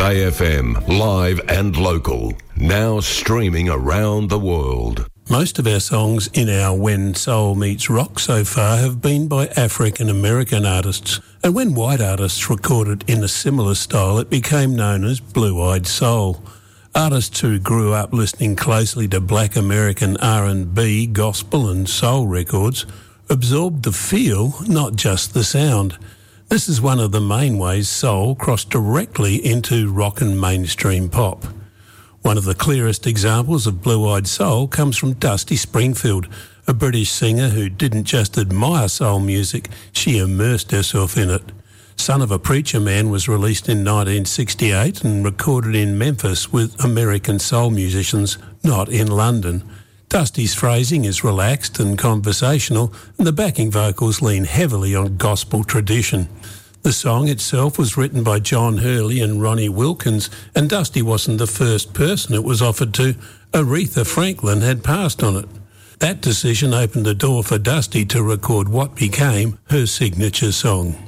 Today FM, live and local. Now streaming around the world. Most of our songs in our When Soul Meets Rock so far have been by African American artists, and when white artists recorded in a similar style, it became known as blue-eyed soul. Artists who grew up listening closely to black American R&B, gospel and soul records absorbed the feel, not just the sound. This is one of the main ways soul crossed directly into rock and mainstream pop. One of the clearest examples of blue-eyed soul comes from Dusty Springfield, a British singer who didn't just admire soul music, she immersed herself in it. Son of a Preacher Man was released in 1968 and recorded in Memphis with American soul musicians, not in London. Dusty's phrasing is relaxed and conversational, and the backing vocals lean heavily on gospel tradition. The song itself was written by John Hurley and Ronnie Wilkins, and Dusty wasn't the first person it was offered to. Aretha Franklin had passed on it. That decision opened the door for Dusty to record what became her signature song.